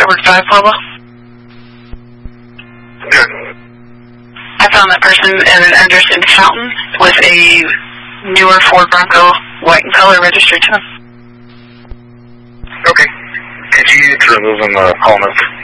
Edward 5 Pablo. Good. I found that person at an Anderson Fountain with a newer Ford Bronco, white in color, registered to him. Okay. Could you remove him, call him?